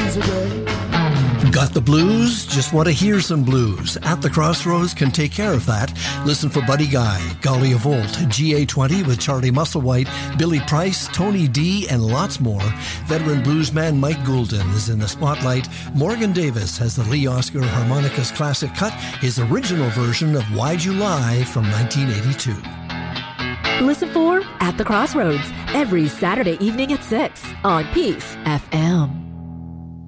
times a day. Got the blues? Just want to hear some blues? At the Crossroads can take care of that. Listen for Buddy Guy, Golly of Volt, GA20 with Charlie Musselwhite, Billy Price, Tony D, and lots more. Veteran bluesman Mike Goulden is in the spotlight. Morgan Davis has the Lee Oscar Harmonicas classic cut, his original version of Why'd You Lie from 1982. Listen for At the Crossroads every Saturday evening at 6 on Peace FM.